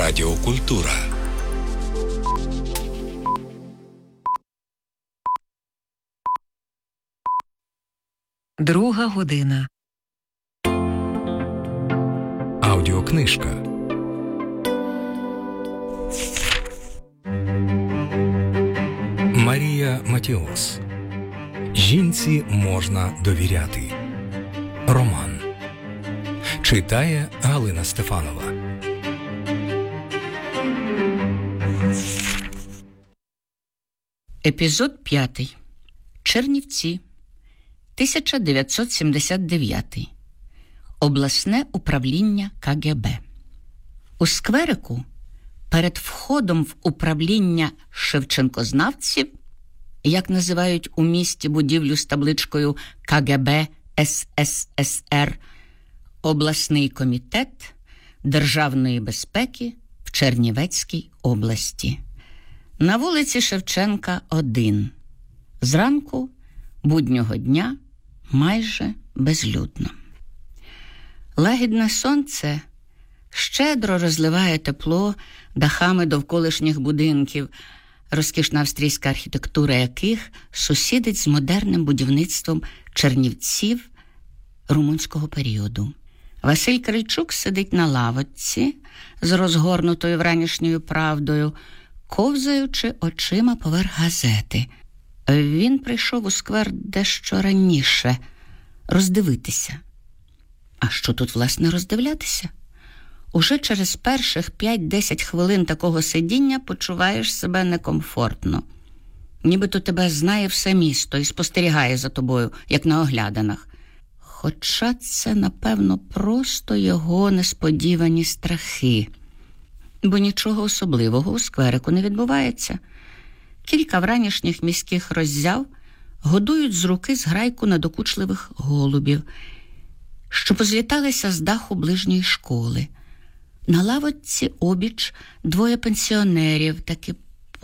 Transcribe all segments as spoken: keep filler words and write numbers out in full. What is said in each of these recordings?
Радіокультура. Друга година. Аудіокнижка. Марія Матіос. Жінці можна довіряти. Роман. Читає Галина Стефанова. Епізод п'ятий. Чернівці. тисяча дев'ятсот сімдесят дев'ятий. Обласне управління ка ге бе. У скверику, перед входом в управління шевченкознавців, як називають у місті будівлю з табличкою ка ге бе ес ес ес ер, обласний комітет державної безпеки в Чернівецькій області. На вулиці Шевченка, один. Зранку буднього дня майже безлюдно. Лагідне сонце щедро розливає тепло дахами довколишніх будинків, розкішна австрійська архітектура яких сусідить з модерним будівництвом Чернівців румунського періоду. Василь Крильчук сидить на лавочці з розгорнутою вранішньою правдою, ковзаючи очима поверх газети. Він прийшов у сквер дещо раніше роздивитися. А що тут, власне, роздивлятися? Уже через перших п'ять-десять хвилин такого сидіння почуваєш себе некомфортно. Нібито тебе знає все місто і спостерігає за тобою, як на огляданах. Хоча це, напевно, просто його несподівані страхи. Бо нічого особливого у скверику не відбувається. Кілька вранішніх міських роззяв годують з руки зграйку надокучливих голубів, що позліталися з даху ближньої школи. На лавочці обіч двоє пенсіонерів, такі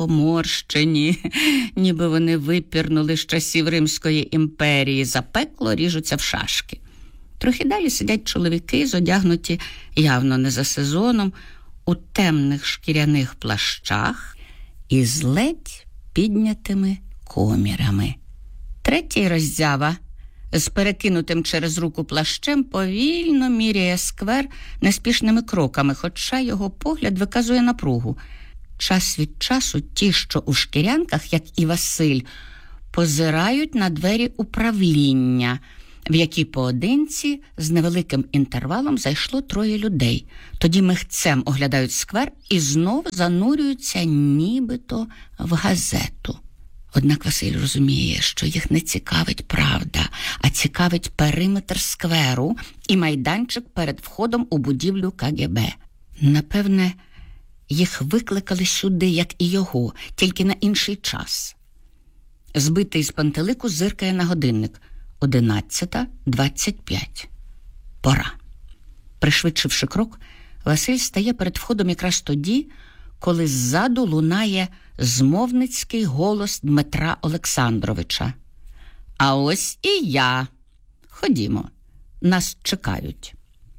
поморщені, ніби вони випірнули з часів Римської імперії, запекло ріжуться в шашки. Трохи далі сидять чоловіки, зодягнуті явно не за сезоном, у темних шкіряних плащах і з ледь піднятими комірами. Третій роззява з перекинутим через руку плащем повільно міряє сквер неспішними кроками, хоча його погляд виказує напругу. Час від часу ті, що у шкірянках, як і Василь, позирають на двері управління, в які поодинці з невеликим інтервалом зайшло троє людей. Тоді михцем оглядають сквер і знов занурюються нібито в газету. Однак Василь розуміє, що їх не цікавить правда, а цікавить периметр скверу і майданчик перед входом у будівлю ка ге бе. Напевне, їх викликали сюди, як і його, тільки на інший час. Збитий з пантелику зиркає на годинник. одинадцята двадцять п'ять. Пора. Пришвидшивши крок, Василь стає перед входом якраз тоді, коли ззаду лунає змовницький голос Дмитра Олександровича. «А ось і я. Ходімо, нас чекають».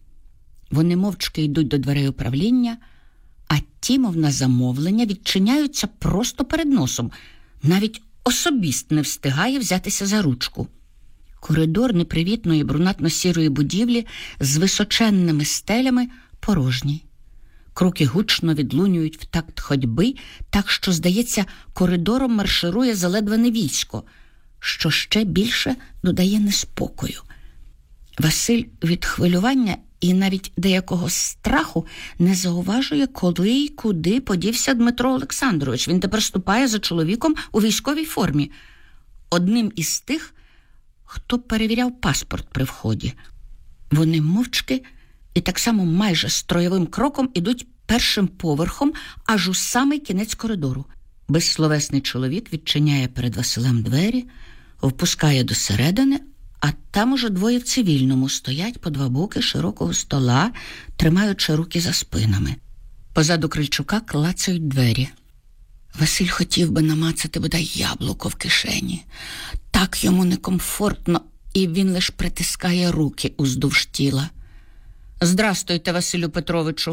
Вони мовчки йдуть до дверей управління, а ті, мов на замовлення, відчиняються просто перед носом. Навіть особіст не встигає взятися за ручку. Коридор непривітної брунатно-сірої будівлі з височенними стелями порожній. Кроки гучно відлунюють в такт ходьби, так що, здається, коридором марширує заледвене військо, що ще більше додає неспокою. Василь від хвилювання і навіть деякого страху не зауважує, коли й куди подівся Дмитро Олександрович. Він тепер ступає за чоловіком у військовій формі. Одним із тих, хто перевіряв паспорт при вході. Вони мовчки і так само майже строєвим кроком ідуть першим поверхом аж у самий кінець коридору. Безсловесний чоловік відчиняє перед Василем двері, впускає досередини, а там уже двоє в цивільному стоять по два боки широкого стола, тримаючи руки за спинами. Позаду Крильчука клацають двері. Василь хотів би намацати бодай яблуко в кишені. Так йому некомфортно, і він лиш притискає руки уздовж тіла. «Здрастуйте, Василю Петровичу»,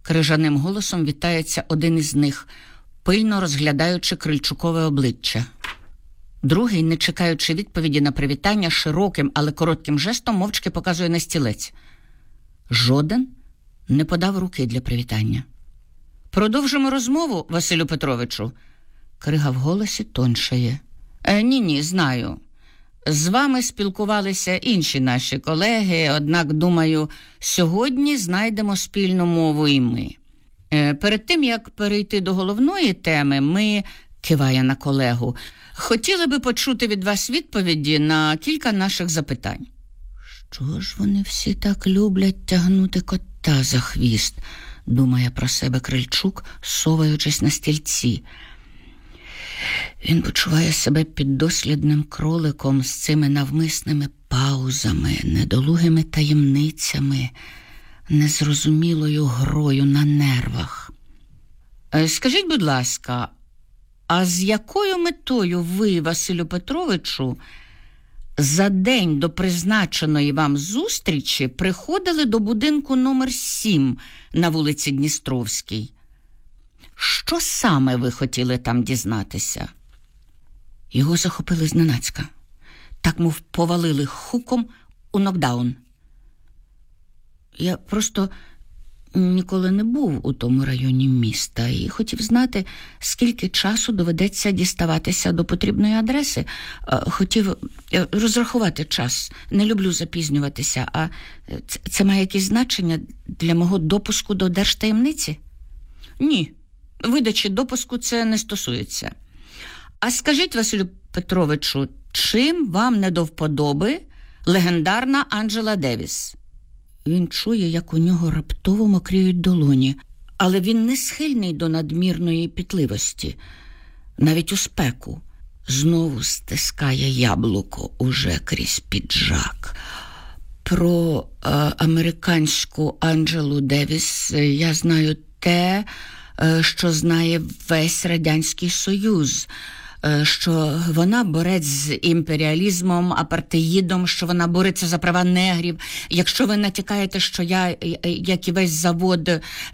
крижаним голосом вітається один із них, пильно розглядаючи Крильчукове обличчя. Другий, не чекаючи відповіді на привітання, широким, але коротким жестом мовчки показує на стілець. Жоден не подав руки для привітання. «Продовжимо розмову, Василю Петровичу?» Крига в голосі тоншає. Е, ні-ні, знаю. З вами спілкувалися інші наші колеги, однак, думаю, сьогодні знайдемо спільну мову і ми. Е, перед тим, як перейти до головної теми, ми, киває на колегу, хотіли би почути від вас відповіді на кілька наших запитань. Що ж вони всі так люблять тягнути кота за хвіст, думає про себе Крильчук, соваючись на стільці. Він почуває себе піддослідним кроликом з цими навмисними паузами, недолугими таємницями, незрозумілою грою на нервах. Скажіть, будь ласка, а з якою метою ви, Василю Петровичу, за день до призначеної вам зустрічі приходили до будинку номер сім на вулиці Дністровській? Що саме ви хотіли там дізнатися? Його захопили зненацька. Так, мов повалили хуком у нокдаун. Я просто ніколи не був у тому районі міста і хотів знати, скільки часу доведеться діставатися до потрібної адреси. Хотів розрахувати час. Не люблю запізнюватися. А це має якесь значення для мого допуску до держтаємниці? Ні. Видачі допуску це не стосується. А скажіть, Василю Петровичу, чим вам не до вподоби легендарна Анджела Девіс? Він чує, як у нього раптово мокріють долоні, але він не схильний до надмірної пітливості. Навіть у спеку знову стискає яблуко уже крізь піджак. Про е, американську Анджелу Девіс я знаю те, що знає весь Радянський Союз, що вона борець з імперіалізмом, апартеїдом, що вона бореться за права негрів. Якщо ви натякаєте, що я, як і весь завод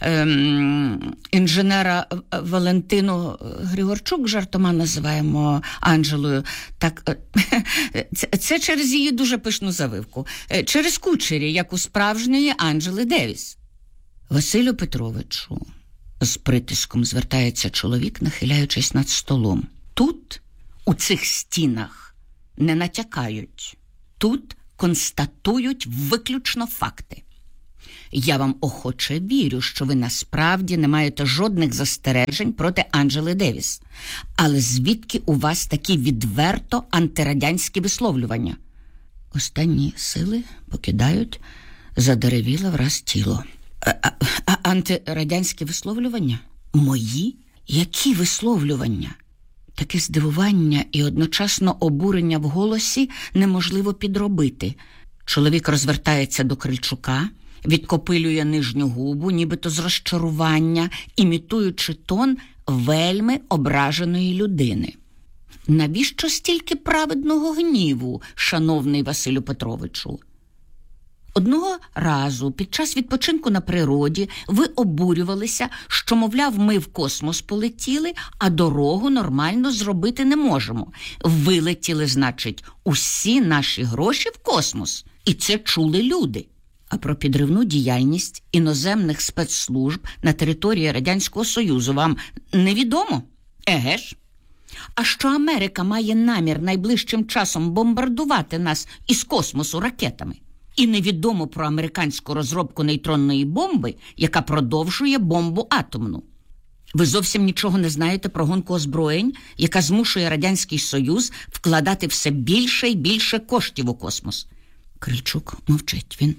ем, інженера Валентину Григорчук, жартома називаємо Анджелою, так це, це через її дуже пишну завивку. Через кучері, як у справжньої Анджели Девіс. Василю Петровичу, з притиском звертається чоловік, нахиляючись над столом. Тут, у цих стінах, не натякають. Тут констатують виключно факти. Я вам охоче вірю, що ви насправді не маєте жодних застережень проти Анджели Девіс. Але звідки у вас такі відверто антирадянські висловлювання? Останні сили покидають задеревіле враз тіло. А, а, а антирадянські висловлювання? Мої? Які висловлювання? Таке здивування і одночасно обурення в голосі неможливо підробити. Чоловік розвертається до Крильчука, відкопилює нижню губу, нібито з розчарування, імітуючи тон вельми ображеної людини. Навіщо стільки праведного гніву, шановний Василю Петровичу? Одного разу під час відпочинку на природі ви обурювалися, що, мовляв, ми в космос полетіли, а дорогу нормально зробити не можемо. Вилетіли, значить, усі наші гроші в космос. І це чули люди. А про підривну діяльність іноземних спецслужб на території Радянського Союзу вам невідомо? Еге ж? А що Америка має намір найближчим часом бомбардувати нас із космосу ракетами? І невідомо про американську розробку нейтронної бомби, яка продовжує бомбу атомну. Ви зовсім нічого не знаєте про гонку озброєнь, яка змушує Радянський Союз вкладати все більше і більше коштів у космос. Крильчук мовчить. Він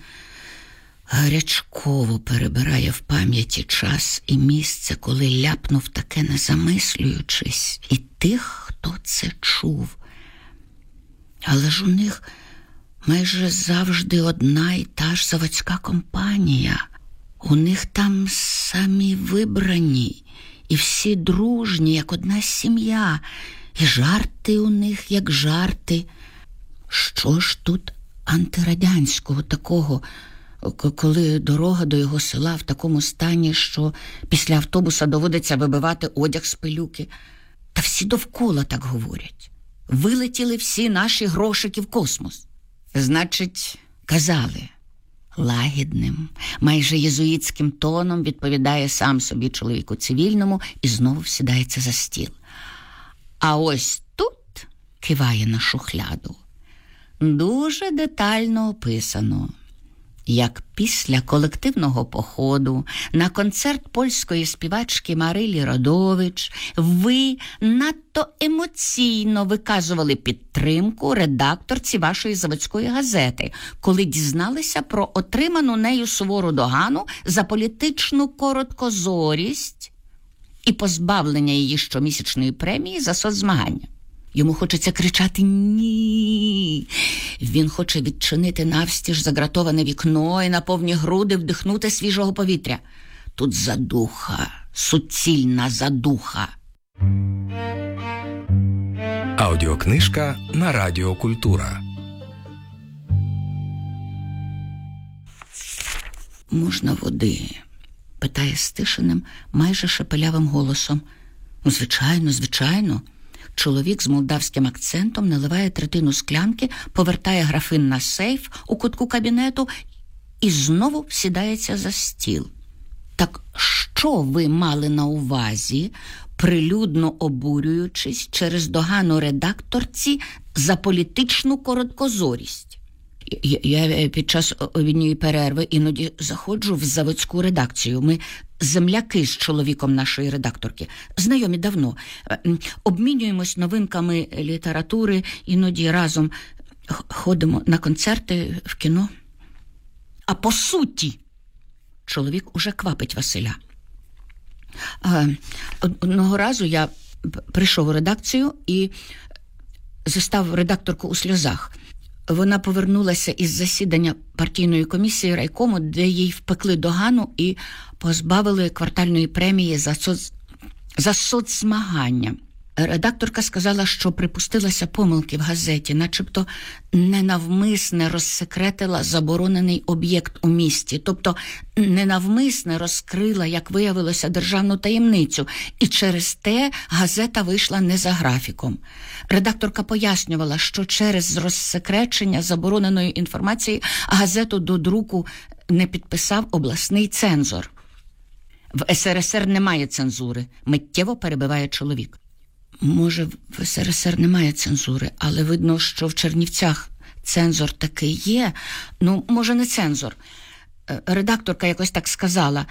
гарячково перебирає в пам'яті час і місце, коли ляпнув таке, не замислюючись, і тих, хто це чув. Але ж у них майже завжди одна і та ж заводська компанія. У них там самі вибрані, і всі дружні, як одна сім'я, і жарти у них, як жарти. Що ж тут антирадянського такого коли дорога до його села в такому стані, що після автобуса доводиться вибивати одяг з пилюки. Та всі довкола так говорять. Вилетіли всі наші грошики в космос. Значить, казали, лагідним, майже єзуїтським тоном відповідає сам собі чоловіку цивільному і знову сідається за стіл. А ось тут киває на шухляду. Дуже детально описано, як після колективного походу на концерт польської співачки Марилі Родович ви надто емоційно виказували підтримку редакторці вашої заводської газети, коли дізналися про отриману нею сувору догану за політичну короткозорість і позбавлення її щомісячної премії за соцзмагання. Йому хочеться кричати «Ні!». Він хоче відчинити навстіж загратоване вікно і на повні груди вдихнути свіжого повітря. Тут задуха, суцільна задуха. Аудіокнижка на Радіо Культура. «Можна води?» – питає стишеним, майже шепелявим голосом. «Ну, звичайно, звичайно». Чоловік з молдавським акцентом наливає третину склянки, повертає графин на сейф у кутку кабінету і знову сідається за стіл. Так що ви мали на увазі, прилюдно обурюючись через догану редакторці за політичну короткозорість? Я, я під час обідньої перерви іноді заходжу в заводську редакцію. Ми земляки з чоловіком нашої редакторки. Знайомі давно. Обмінюємось новинками літератури, іноді разом ходимо на концерти, в кіно. А по суті, чоловік уже квапить Василя. Одного разу я прийшов у редакцію і застав редакторку у сльозах. Вона повернулася із засідання партійної комісії райкому, де їй впекли догану і позбавили квартальної премії за, соц... за соцзмагання. Редакторка сказала, що припустилася помилки в газеті, начебто ненавмисне розсекретила заборонений об'єкт у місті, тобто ненавмисне розкрила, як виявилося, державну таємницю, і через те газета вийшла не за графіком. Редакторка пояснювала, що через розсекречення забороненої інформації газету до друку не підписав обласний цензор. В ес ер ес ер немає цензури, миттєво перебиває чоловік. Може, в ес ер ес ер немає цензури, але видно, що в Чернівцях цензор таки є. Ну, може, не цензор. Редакторка якось так сказала.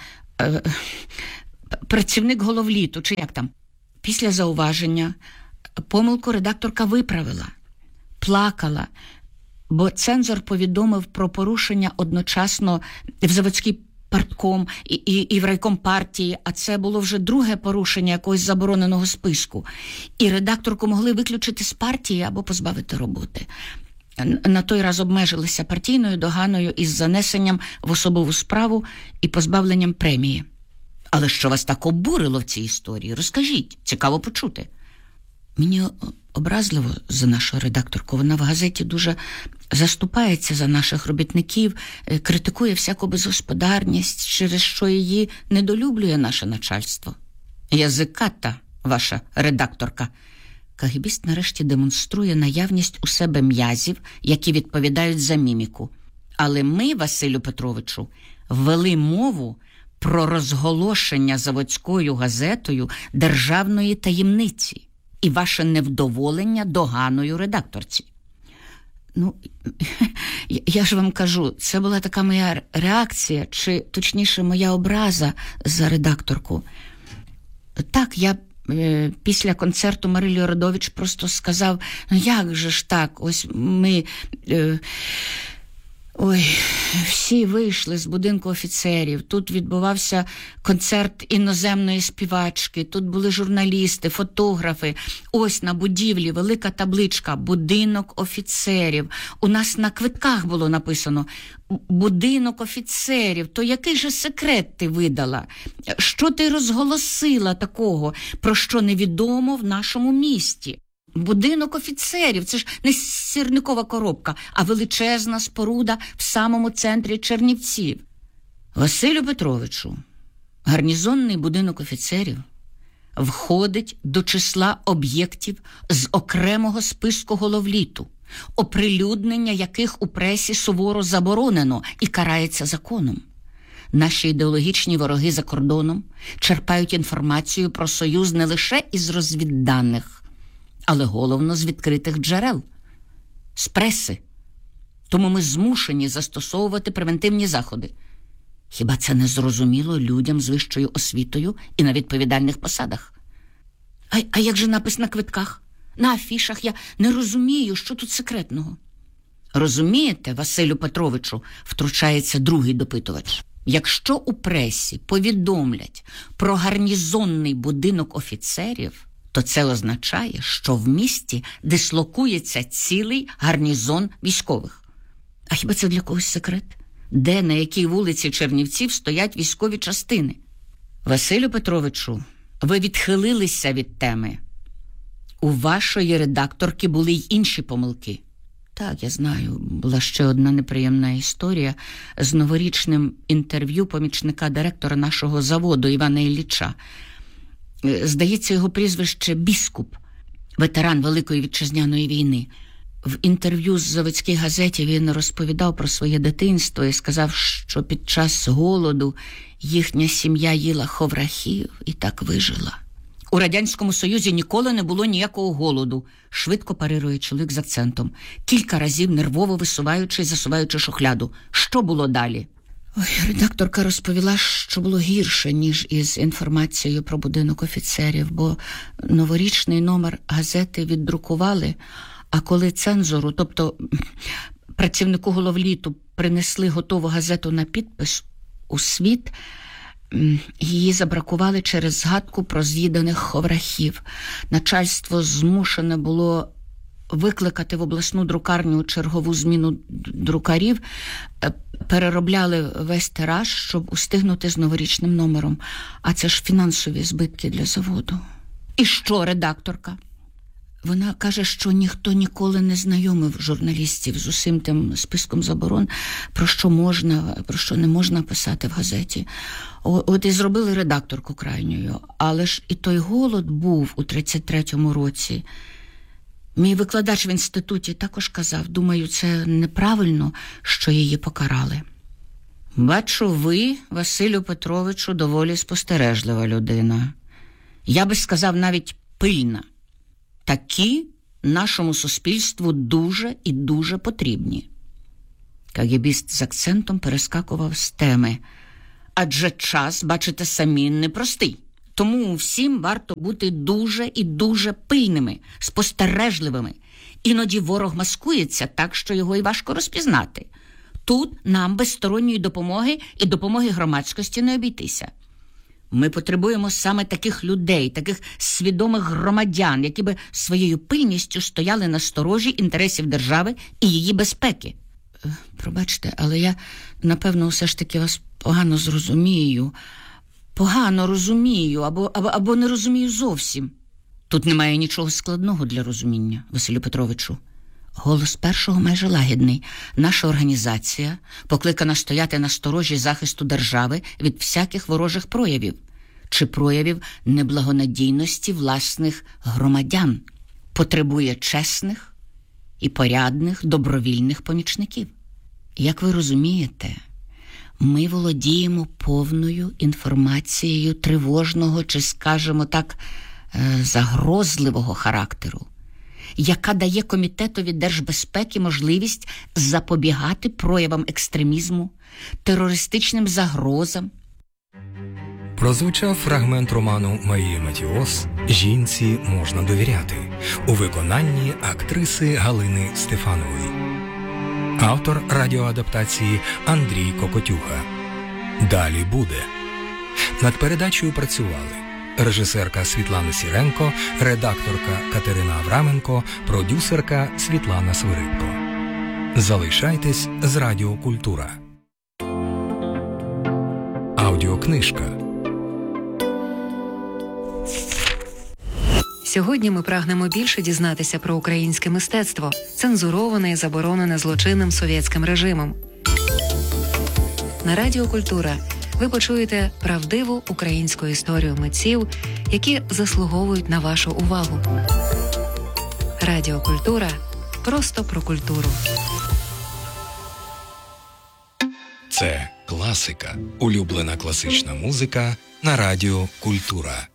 Працівник головліту, чи як там. Після зауваження помилку редакторка виправила. Плакала, бо цензор повідомив про порушення одночасно в заводській партком і, і, і в райком партії, а це було вже друге порушення якогось забороненого списку. І редакторку могли виключити з партії або позбавити роботи. На той раз обмежилися партійною доганою із занесенням в особову справу і позбавленням премії. Але що вас так обурило в цій історії? Розкажіть, цікаво почути. Мені образливо за нашу редакторку. Вона в газеті дуже заступається за наших робітників, критикує всяку безгосподарність, через що її недолюблює наше начальство. Язиката ваша редакторка. Кагібіст нарешті демонструє наявність у себе м'язів, які відповідають за міміку. Але ми, Василю Петровичу, ввели мову про розголошення заводською газетою державної таємниці і ваше невдоволення доганою редакторці. Ну, я ж вам кажу, це була така моя реакція, чи, точніше, моя образа за редакторку. Так, я е, після концерту Марилі Родович просто сказав, ну як же ж так, ось ми... Е, Ой, всі вийшли з будинку офіцерів, тут відбувався концерт іноземної співачки, тут були журналісти, фотографи. Ось на будівлі велика табличка «Будинок офіцерів». У нас на квитках було написано «Будинок офіцерів». То який же секрет ти видала? Що ти розголосила такого, про що невідомо в нашому місті? Будинок офіцерів – це ж не сірникова коробка, а величезна споруда в самому центрі Чернівців. Василю Петровичу, гарнізонний будинок офіцерів входить до числа об'єктів з окремого списку головліту, оприлюднення яких у пресі суворо заборонено і карається законом. Наші ідеологічні вороги за кордоном черпають інформацію про Союз не лише із розвідданих, але головно з відкритих джерел, з преси. Тому ми змушені застосовувати превентивні заходи. Хіба це не зрозуміло людям з вищою освітою і на відповідальних посадах? А, а як же напис на квитках? На афішах? Я не розумію, що тут секретного. Розумієте, Василю Петровичу, втручається другий допитувач. Якщо у пресі повідомлять про гарнізонний будинок офіцерів, то це означає, що в місті дислокується цілий гарнізон військових. А хіба це для когось секрет? Де, на якій вулиці Чернівців стоять військові частини? Василю Петровичу, ви відхилилися від теми. У вашої редакторки були й інші помилки. Так, я знаю, була ще одна неприємна історія з новорічним інтерв'ю помічника директора нашого заводу Івана Ілліча. Здається, його прізвище Біскуп, ветеран Великої Вітчизняної війни. В інтерв'ю з заводській газеті він розповідав про своє дитинство і сказав, що під час голоду їхня сім'я їла ховрахів і так вижила. У Радянському Союзі ніколи не було ніякого голоду, швидко парирує чоловік з акцентом, кілька разів нервово висуваючи і засуваючи шухляду. Що було далі? Ой, редакторка розповіла, що було гірше, ніж із інформацією про будинок офіцерів, бо новорічний номер газети віддрукували, а коли цензору, тобто працівнику головліту, принесли готову газету на підпис у світ, її забракували через згадку про з'їданих ховрахів. Начальство змушене було викликати в обласну друкарню чергову зміну друкарів, переробляли весь тираж, щоб устигнути з новорічним номером. А це ж фінансові збитки для заводу. І що редакторка? Вона каже, що ніхто ніколи не знайомив журналістів з усім тим списком заборон, про що можна, про що не можна писати в газеті. О, от і зробили редакторку крайньою. Але ж і той голод був у тридцять третьому році. Мій викладач в інституті також казав, думаю, це неправильно, що її покарали. Бачу, ви, Василю Петровичу, доволі спостережлива людина. Я би сказав, навіть пильна. Такі нашому суспільству дуже і дуже потрібні. Кагебіст з акцентом перескакував з теми. Адже час, бачите самі, непростий. Тому всім варто бути дуже і дуже пильними, спостережливими. Іноді ворог маскується так, що його і важко розпізнати. Тут нам без сторонньої допомоги і допомоги громадськості не обійтися. Ми потребуємо саме таких людей, таких свідомих громадян, які би своєю пильністю стояли на сторожі інтересів держави і її безпеки. Пробачте, але я, напевно, все ж таки вас погано зрозумію. Погано розумію, або, або, або не розумію зовсім. Тут немає нічого складного для розуміння, Василю Петровичу. Голос першого майже лагідний. Наша організація покликана стояти на сторожі захисту держави від всяких ворожих проявів чи проявів неблагонадійності власних громадян. Потребує чесних і порядних добровільних помічників. Як ви розумієте, ми володіємо повною інформацією тривожного чи, скажімо так, загрозливого характеру, яка дає Комітетові держбезпеки можливість запобігати проявам екстремізму, терористичним загрозам. Прозвучав фрагмент роману Марії Матіос «Жінці можна довіряти» у виконанні актриси Галини Стефанової. Автор радіоадаптації Андрій Кокотюха. Далі буде. Над передачею працювали режисерка Світлана Сіренко, редакторка Катерина Авраменко, продюсерка Світлана Свиридко. Залишайтесь з Радіо Культура. Аудіокнижка. Сьогодні ми прагнемо більше дізнатися про українське мистецтво, цензуроване і заборонене злочинним совєтським режимом. На Радіо Культура ви почуєте правдиву українську історію митців, які заслуговують на вашу увагу. Радіо Культура – просто про культуру. Це класика. Улюблена класична музика на Радіо Культура.